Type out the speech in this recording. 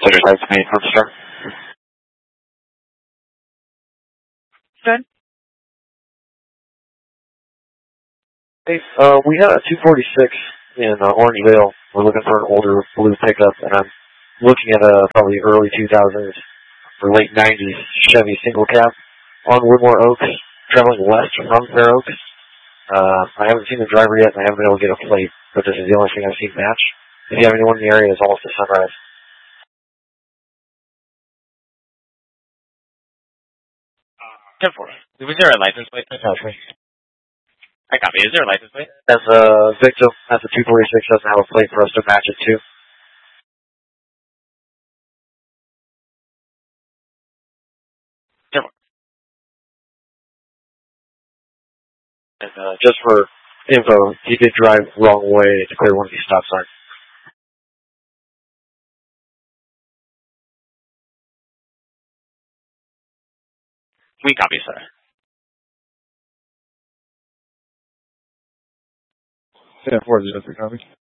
Center type to me from start. Good. Hey, we got a 246 in Orangevale. We're looking for an older blue pickup, and I'm looking at a probably early 2000s or late 90s Chevy single cab on Woodmore Oaks, traveling west from Fair Oaks. I haven't seen the driver yet, and I haven't been able to get a plate, but this is the only thing I've seen match. If you have anyone in the area, it's almost a sunrise. 10-4. Was there a license plate? That's me. I copy. Is there a license plate? As a victim, as a 246 doesn't have a plate for us to match it to. And just for info, he did drive wrong way to clear one of these stop signs. We copy, sir. Yeah, 4 is just a copy.